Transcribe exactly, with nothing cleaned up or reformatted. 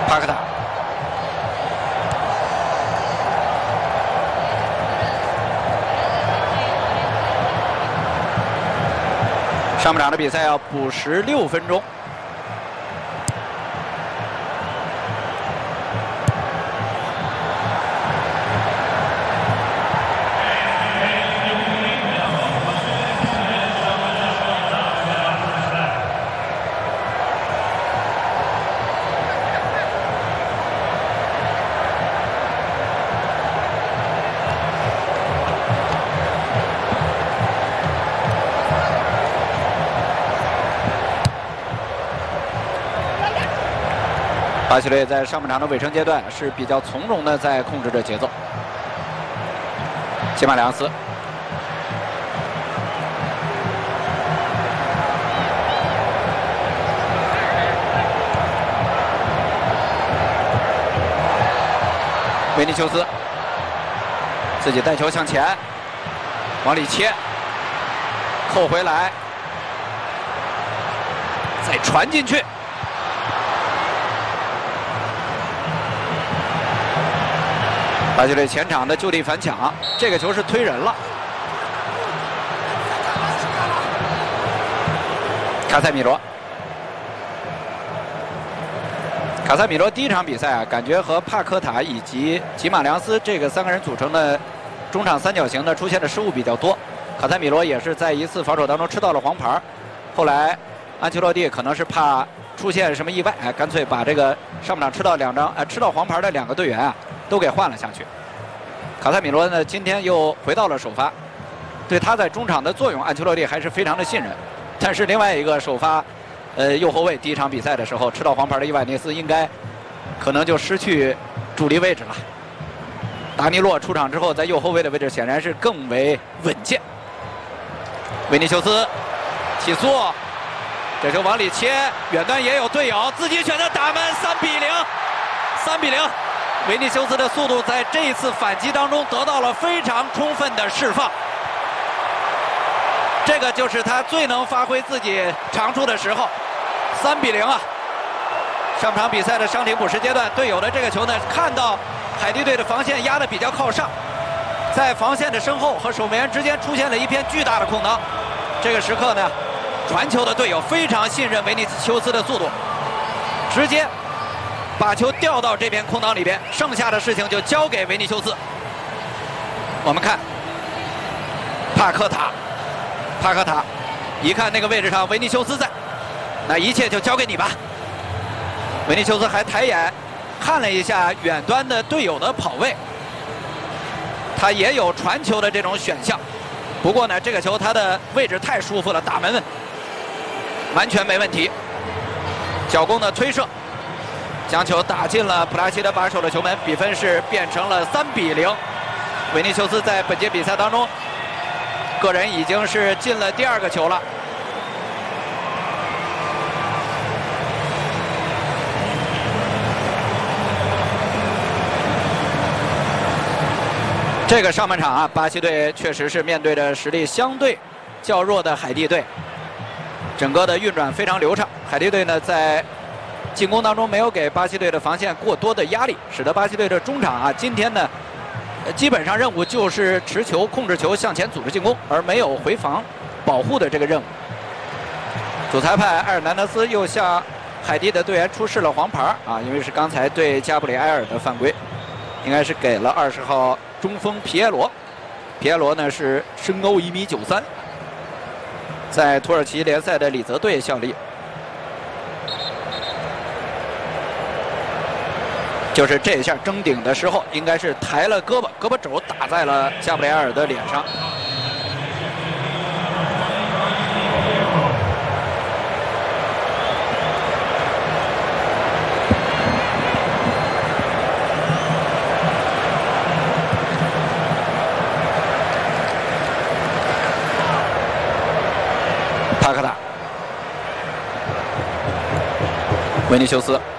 帕克塔。 上半场的比赛要补时六分钟。巴西队在上半场的尾声阶段是比较从容的在控制着节奏。吉马良斯，维尼修斯自己带球向前，往里切，扣回来，再传进去。 巴西队前场的就地反抢，这个球是推人了。卡塞米罗，卡塞米罗第一场比赛啊，感觉和帕科塔以及吉马良斯这个三个人组成的中场三角形呢出现的失误比较多。卡塞米罗也是在一次防守当中吃到了黄牌，后来安切洛蒂可能是怕出现什么意外，哎，干脆把这个上半场吃到两张呃吃到黄牌的两个队员啊。 都给换了下去。卡塞米罗呢，今天又回到了首发，对他在中场的作用，安切洛蒂还是非常的信任。但是另外一个首发，呃，右后卫第一场比赛的时候吃到黄牌的伊万内斯，应该可能就失去主力位置了。达尼洛出场之后，在右后卫的位置显然是更为稳健。维尼修斯起速，这球往里切，远端也有队友，自己选择打门，三比零，三比零。 维尼修斯的速度在这一次反击当中得到了非常充分的释放，这个就是他最能发挥自己长处的时候。三比零啊！上场比赛的伤停补时阶段，队友的这个球呢，看到海地队的防线压得比较靠上，在防线的身后和守门员之间出现了一片巨大的空当。这个时刻呢，传球的队友非常信任维尼修斯的速度，直接。 把球调到这边空当里边，剩下的事情就交给维尼修斯。我们看帕科塔，帕科塔，一看那个位置上维尼修斯在，那一切就交给你吧。维尼修斯还抬眼看了一下远端的队友的跑位，他也有传球的这种选项。不过呢，这个球他的位置太舒服了，打门完全没问题。脚弓的推射。 将球打进了普拉西德把守的球门，比分是变成了三比零。维尼修斯在本届比赛当中，个人已经是进了第二个球了。这个上半场啊，巴西队确实是面对着实力相对较弱的海地队，整个的运转非常流畅。海地队呢在 进攻当中没有给巴西队的防线过多的压力，使得巴西队的中场啊，今天呢，基本上任务就是持球、控制球、向前组织进攻，而没有回防、保护的这个任务。主裁判埃尔南德斯又向海地的队员出示了黄牌啊，因为是刚才对加布里埃尔的犯规，应该是给了二十号中锋皮耶罗。皮耶罗呢是身高一米九三，在土耳其联赛的里泽队效力。 就是这一下争顶的时候，应该是抬了胳膊，胳膊肘打在了加布里埃尔的脸上。帕克塔，维尼修斯。